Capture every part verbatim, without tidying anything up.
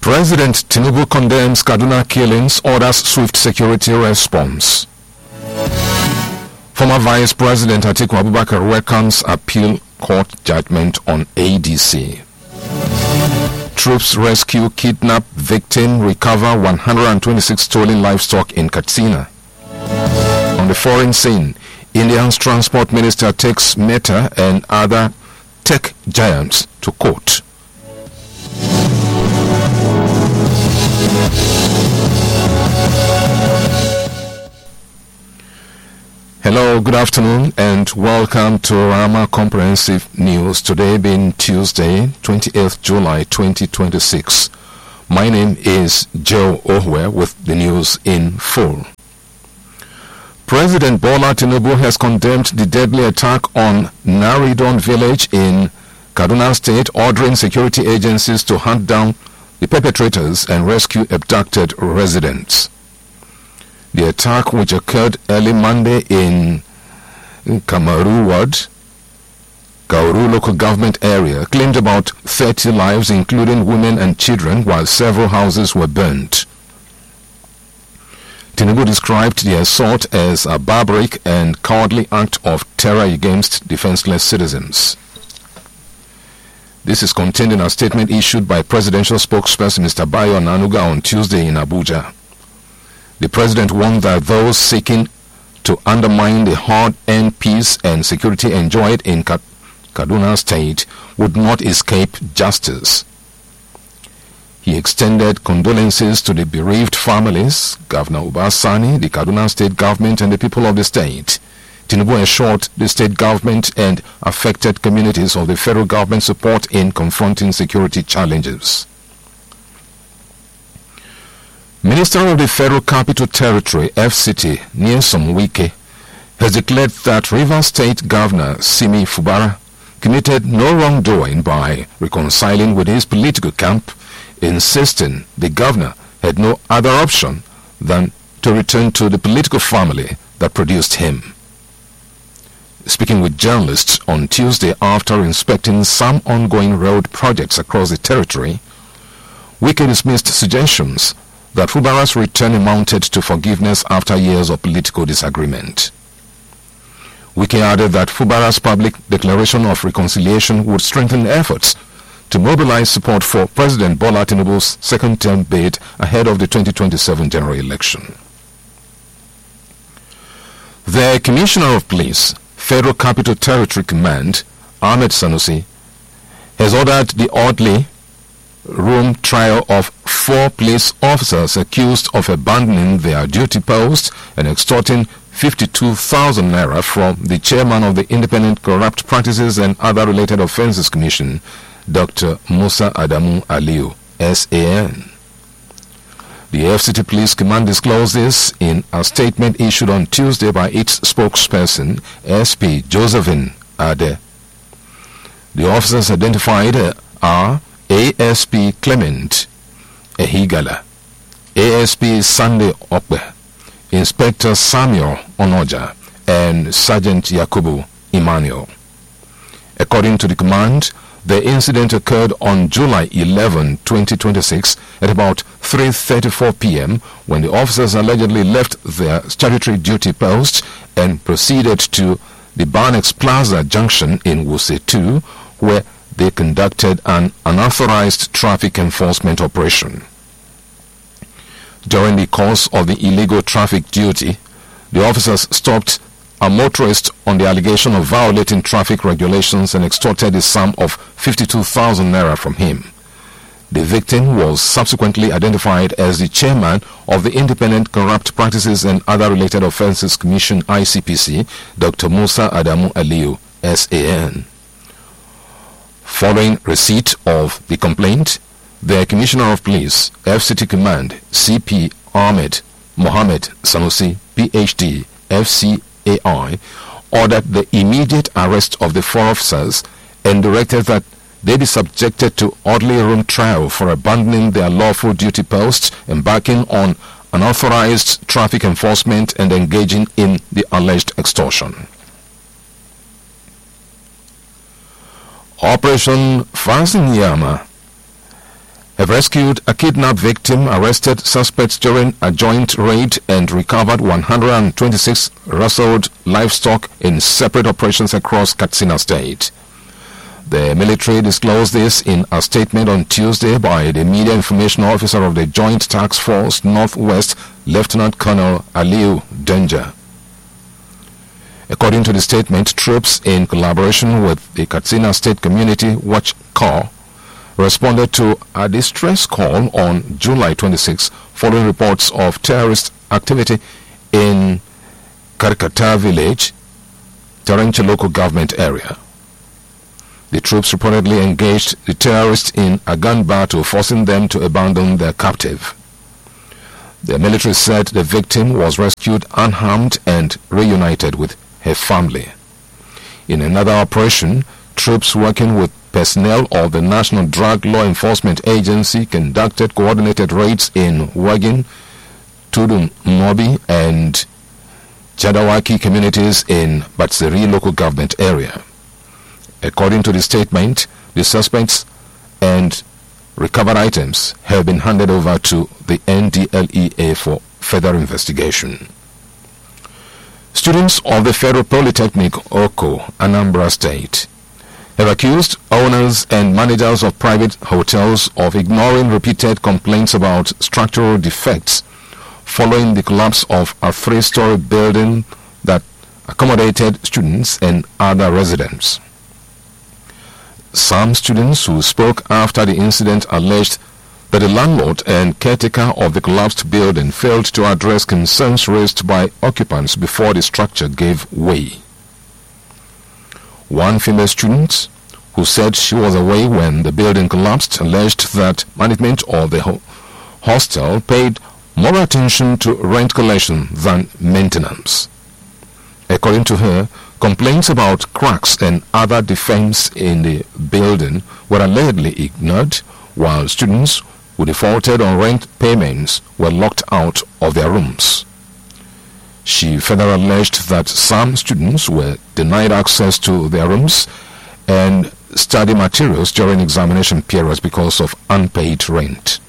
President Tinubu condemns Kaduna killings, orders swift security response. Former Vice President Atiku Abubakar welcomes appeal court judgment on A D C. Troops rescue kidnapped victim, recover one hundred twenty-six stolen livestock in Katsina. On the foreign scene, India's transport minister takes Meta and other tech giants to court. Hello, good afternoon, and welcome to Rama Comprehensive News. Today being Tuesday, twenty-eighth July twenty twenty-six. My name is Joe Ohwe with the news in full. President Bola Tinubu has condemned the deadly attack on Naridon village in Kaduna State, ordering security agencies to hunt down the perpetrators and rescue abducted residents. The attack, which occurred early Monday in Kamaru Ward, Gauru local government area, claimed about thirty lives, including women and children, while several houses were burnt. Tinubu described the assault as a barbaric and cowardly act of terror against defenseless citizens. This is contained in a statement issued by presidential spokesperson Mister Bayo Onanuga on Tuesday in Abuja. The president warned that those seeking to undermine the hard-earned peace and security enjoyed in Kaduna State would not escape justice. He extended condolences to the bereaved families, Governor Uba Sani, the Kaduna State government, and the people of the state. Tinubu assured the state government and affected communities of the federal government support in confronting security challenges. Minister of the Federal Capital Territory, F C T, Nyesom Wike, has declared that Rivers State Governor Simi Fubara committed no wrongdoing by reconciling with his political camp, insisting the governor had no other option than to return to the political family that produced him. Speaking with journalists on Tuesday after inspecting some ongoing road projects across the territory, Wike dismissed suggestions that Fubara's return amounted to forgiveness after years of political disagreement. Wike added that Fubara's public declaration of reconciliation would strengthen efforts to mobilize support for President Bola Tinubu's second-term bid ahead of the twenty twenty-seven general election. The Commissioner of Police, Federal Capital Territory Command, Ahmed Sanusi, has ordered the orderly room trial of four police officers accused of abandoning their duty post and extorting fifty-two thousand naira from the chairman of the Independent Corrupt Practices and Other Related Offences Commission, Doctor Musa Adamu Aliyu, S A N. The F C T Police Command disclosed this in a statement issued on Tuesday by its spokesperson, S P Josephine Ade. The officers identified are A S P Clement Ehigala, A S P Sunday Okbe, Inspector Samuel Onoja, and Sergeant Yakubu Emmanuel. According to the command, the incident occurred on July eleventh, twenty twenty-six at about three thirty-four p m when the officers allegedly left their statutory duty post and proceeded to the Barnex Plaza Junction in Wuse two, where they conducted an unauthorized traffic enforcement operation. During the course of the illegal traffic duty, the officers stopped a motorist on the allegation of violating traffic regulations and extorted the sum of fifty-two thousand naira from him. The victim was subsequently identified as the chairman of the Independent Corrupt Practices and Other Related Offences Commission, I C P C, Doctor Musa Adamu Aliyu, S A N. Following receipt of the complaint, the Commissioner of Police, F C T Command, C P Ahmed Mohammed Sanusi, P H D, F C A I, ordered the immediate arrest of the four officers and directed that they be subjected to orderly room trial for abandoning their lawful duty posts, embarking on unauthorized traffic enforcement, and engaging in the alleged extortion. Operation Fasin Yama have rescued a kidnapped victim, arrested suspects during a joint raid, and recovered one hundred twenty-six rustled livestock in separate operations across Katsina State. The military disclosed this in a statement on Tuesday by the Media Information Officer of the Joint Task Force Northwest, Lieutenant Colonel Aliu Danger. According to the statement, troops in collaboration with the Katsina State Community Watch Corps responded to a distress call on July twenty-sixth following reports of terrorist activity in Karkata village, Tarenche local government area. The troops reportedly engaged the terrorists in a gun battle, forcing them to abandon their captive. The military said the victim was rescued unharmed and reunited with her family. In another operation, troops working with personnel of the National Drug Law Enforcement Agency conducted coordinated raids in Wagin, Tudun Mobi, and Jadawaki communities in Batsiri local government area. According to the statement, the suspects and recovered items have been handed over to the N D L E A for further investigation. Students of the Federal Polytechnic Oko, Anambra State, have accused owners and managers of private hotels of ignoring repeated complaints about structural defects following the collapse of a three-story building that accommodated students and other residents. Some students who spoke after the incident alleged that the landlord and caretaker of the collapsed building failed to address concerns raised by occupants before the structure gave way. One female student, who said she was away when the building collapsed, alleged that management of the ho- hostel paid more attention to rent collection than maintenance. According to her, complaints about cracks and other defects in the building were allegedly ignored, while students who defaulted on rent payments were locked out of their rooms. She further alleged that some students were denied access to their rooms and study materials during examination periods because of unpaid rent.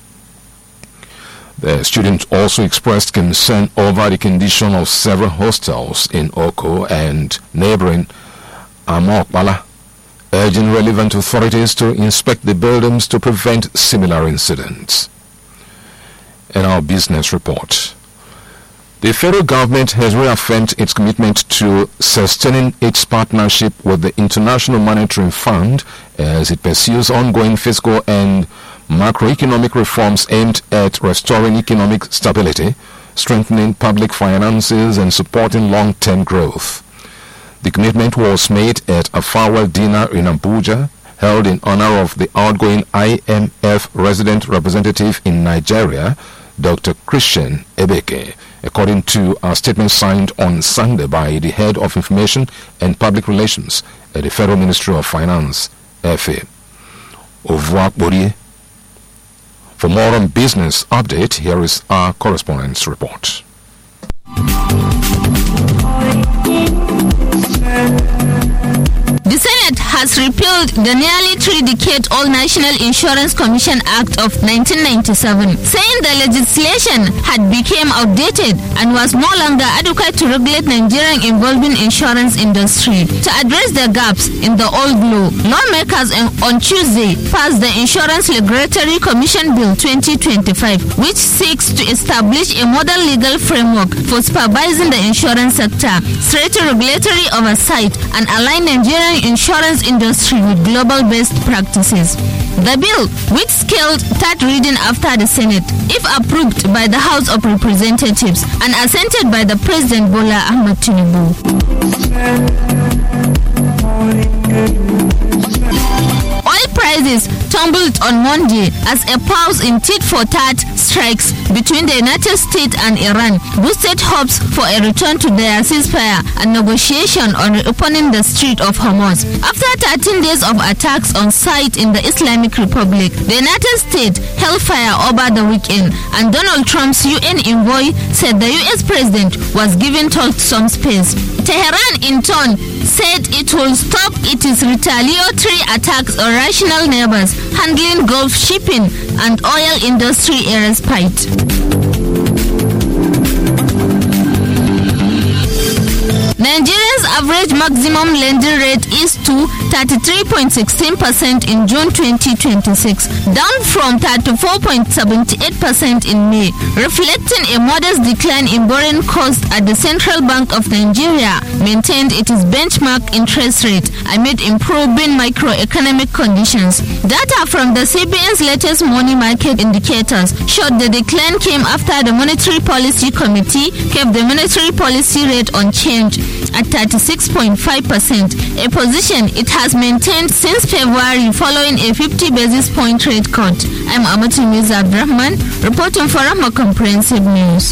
The student also expressed concern over the condition of several hostels in Oko and neighboring Amokbala, urging relevant authorities to inspect the buildings to prevent similar incidents. In our business report, the federal government has reaffirmed its commitment to sustaining its partnership with the International Monetary Fund as it pursues ongoing fiscal and macroeconomic reforms aimed at restoring economic stability, strengthening public finances, and supporting long-term growth. The commitment was made at a farewell dinner in Abuja, held in honor of the outgoing I M F resident representative in Nigeria, Doctor Christian Ebeke, according to a statement signed on Sunday by the Head of Information and Public Relations at the Federal Ministry of Finance, F A. Ovuakbori. For more on business update, here is our correspondent's report. The Senate has repealed the nearly three-decade-old National Insurance Commission Act of nineteen ninety-seven, saying the legislation had become outdated and was no longer adequate to regulate Nigerian evolving insurance industry. To address the gaps in the old law, lawmakers on Tuesday passed the Insurance Regulatory Commission Bill twenty twenty-five, which seeks to establish a modern legal framework for supervising the insurance sector, strengthen regulatory oversight, and align Nigerian insurance industry with global best practices. The bill, which scaled third reading after the Senate, if approved by the House of Representatives and assented by the President Bola Ahmed Tinubu. Oil prices tumbled on Monday as a pause in tit-for-tat strikes between the United States and Iran boosted hopes for a return to their ceasefire and negotiation on reopening the Strait of Hormuz. After thirteen days of attacks on site in the Islamic Republic, the United States held fire over the weekend, and Donald Trump's U N envoy said the U S president was giving talks some space. Tehran, in turn, said it will stop its retaliatory attacks on rational neighbors, handling Gulf shipping and oil industry a respite. Nigeria's average maximum lending rate is to thirty-three point one six percent in June twenty twenty-six, down from thirty-four point seven eight percent in May, reflecting a modest decline in borrowing cost as the Central Bank of Nigeria maintained its benchmark interest rate amid improving microeconomic conditions. Data from the C B N's latest money market indicators showed the decline came after the Monetary Policy Committee kept the monetary policy rate unchanged at thirty-six point five percent, a position it has maintained since February following a fifty basis point rate cut. I'm Amatu Miz Abdurrahman, reporting for Rama Comprehensive News.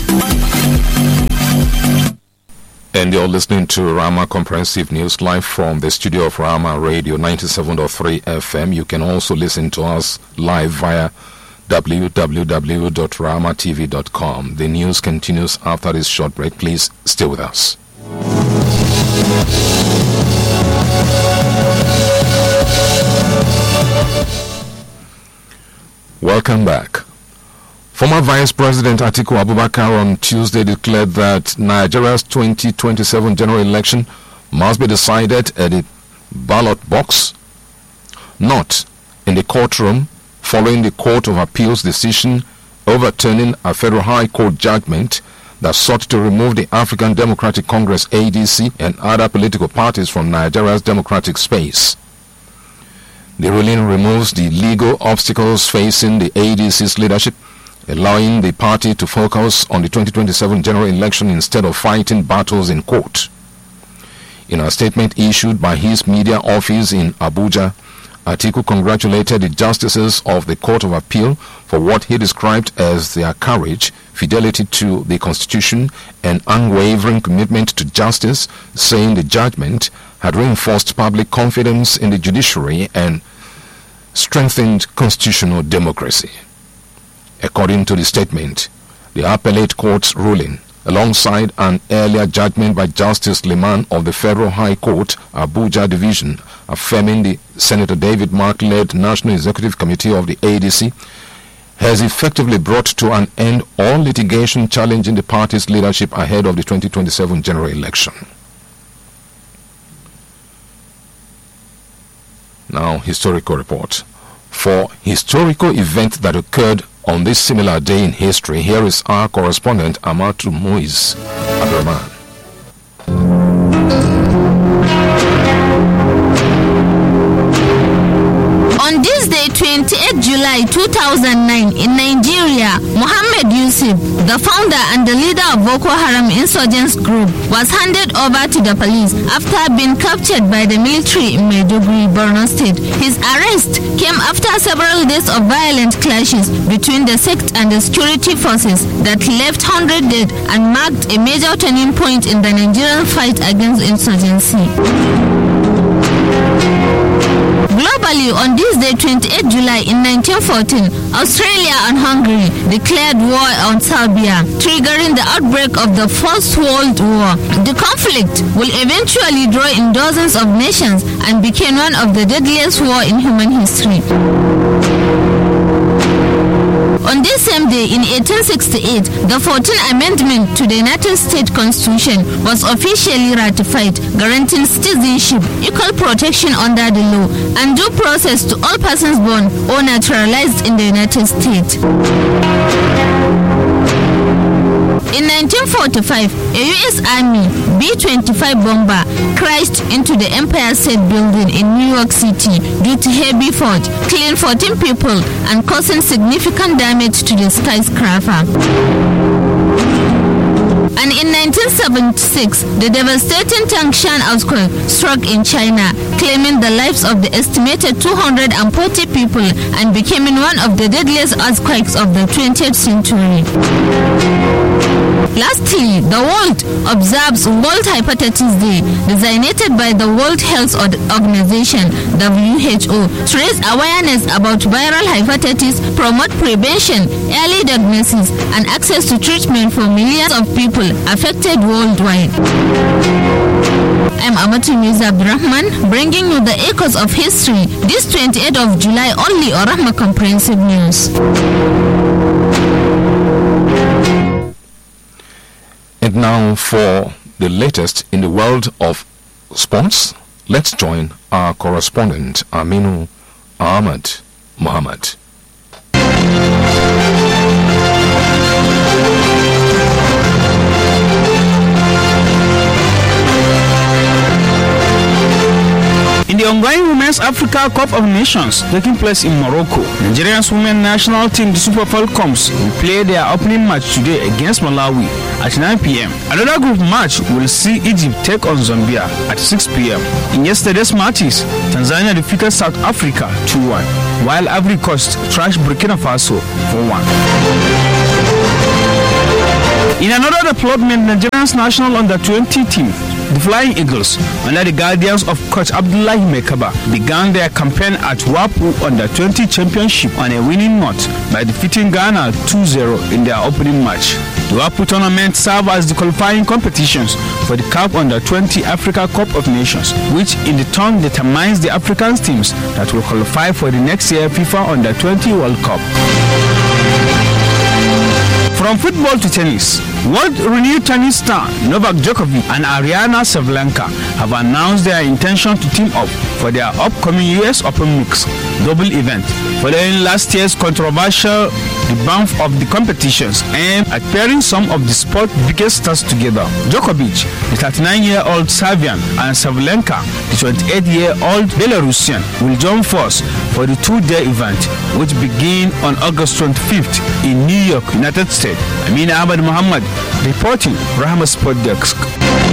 And you're listening to Rama Comprehensive News live from the studio of Rama Radio ninety-seven point three F M. You can also listen to us live via w w w dot rama t v dot com. The news continues after this short break. Please stay with us. Welcome back. Former Vice President Atiku Abubakar on Tuesday declared that Nigeria's twenty twenty-seven general election must be decided at the ballot box, not in the courtroom, following the Court of Appeal's decision overturning a Federal High Court judgment that sought to remove the African Democratic Congress A D C and other political parties from Nigeria's democratic space. The ruling removes the legal obstacles facing the A D C's leadership, allowing the party to focus on the twenty twenty-seven general election instead of fighting battles in court. In a statement issued by his media office in Abuja, Atiku congratulated the justices of the Court of Appeal for what he described as their courage, fidelity to the Constitution, and unwavering commitment to justice, saying the judgment had reinforced public confidence in the judiciary and strengthened constitutional democracy. According to the statement, the appellate court's ruling, alongside an earlier judgment by Justice Liman of the Federal High Court, Abuja Division, affirming the Senator David Mark-led National Executive Committee of the A D C, has effectively brought to an end all litigation challenging the party's leadership ahead of the twenty twenty-seven general election. Now, historical report. For historical event that occurred on this similar day in history, here is our correspondent Amatu Muiz Abdurrahman. On this day, twenty-eighth July two thousand nine, in Nigeria, Muhammad Yusuf, the founder and the leader of Boko Haram insurgents group, was handed over to the police after being captured by the military in Maiduguri, Borno State. His arrest came after several days of violent clashes between the sect and the security forces that left one hundred dead and marked a major turning point in the Nigerian fight against insurgency. Globally, on this day, twenty-eighth July in nineteen fourteen, Australia and Hungary declared war on Serbia, triggering the outbreak of the First World War. The conflict will eventually draw in dozens of nations and became one of the deadliest wars in human history. On this same day, in eighteen sixty-eight, the fourteenth Amendment to the United States Constitution was officially ratified, guaranteeing citizenship, equal protection under the law, and due process to all persons born or naturalized in the United States. In nineteen forty-five, a U S Army B twenty-five bomber crashed into the Empire State Building in New York City due to heavy fog, killing fourteen people and causing significant damage to the skyscraper. And in nineteen seventy-six, the devastating Tangshan earthquake struck in China, claiming the lives of the estimated two hundred forty people and becoming one of the deadliest earthquakes of the twentieth century. Lastly, the world observes World Hepatitis Day, designated by the World Health Organization (W H O) to raise awareness about viral hepatitis, promote prevention, early diagnosis, and access to treatment for millions of people people affected worldwide. I'm Amatu Mirza Abdurrahman, bringing you the echoes of history this twenty-eighth of July only on Rahma Comprehensive News. And now for the latest in the world of sports, let's join our correspondent Aminu Ahmad Muhammad. In the ongoing Women's Africa Cup of Nations taking place in Morocco, Nigeria's women's national team, the Super Falcons, will play their opening match today against Malawi at nine p.m. Another group match will see Egypt take on Zambia at six p.m. In yesterday's matches, Tanzania defeated South Africa two one, while Ivory Coast thrashed Burkina Faso four one. In another development, Nigeria's national under twenty team, the Flying Eagles, under the guidance of coach Abdullahi Mekaba, began their campaign at WAPU under twenty championship on a winning note by defeating Ghana two zero in their opening match. The WAPU tournament served as the qualifying competitions for the C A F under twenty Africa Cup of Nations, which in the turn determines the African teams that will qualify for the next year FIFA under twenty World Cup. From football to tennis, world renewed tennis star Novak Djokovic and Aryna Sabalenka have announced their intention to team up for their upcoming U S Open Mixed Double event, following last year's controversial revamp of the competitions aimed at pairing some of the sport's biggest stars together. Djokovic, the thirty-nine-year-old Serbian, and Sabalenka, the twenty-eight-year-old Belarusian, will join force for the two-day event, which begins on August twenty-fifth in New York, United States. Amina Ahmad Muhammad reporting, Rahma Sport Desk.